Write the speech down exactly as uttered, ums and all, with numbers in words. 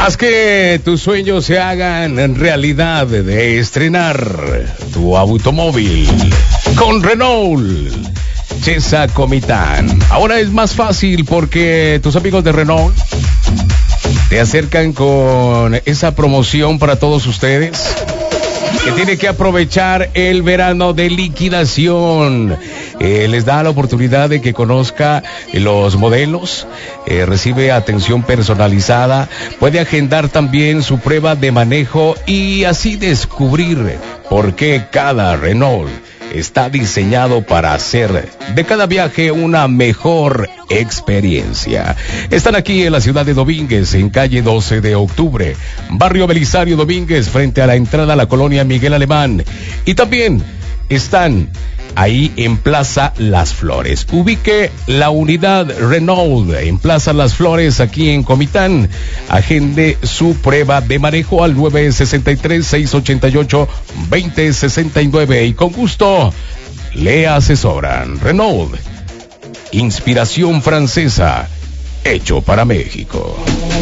Haz que tus sueños se hagan en realidad de estrenar tu automóvil con Renault Chesa Comitán. Ahora es más fácil porque tus amigos de Renault te acercan con esa promoción para todos ustedes, que tiene que aprovechar el verano de liquidación. Eh, les da la oportunidad de que conozca los modelos, eh, recibe atención personalizada, puede agendar también su prueba de manejo y así descubrir por qué cada Renault está diseñado para hacer de cada viaje una mejor experiencia. Están aquí en la ciudad de Domínguez, en calle doce de octubre, barrio Belisario Domínguez, frente a la entrada a la colonia Miguel Alemán. Y también están ahí en Plaza Las Flores. Ubique la unidad Renault en Plaza Las Flores, aquí en Comitán. Agende su prueba de manejo al nueve seis tres, seis ocho ocho, dos cero seis nueve y con gusto le asesoran. Renault, inspiración francesa, hecho para México.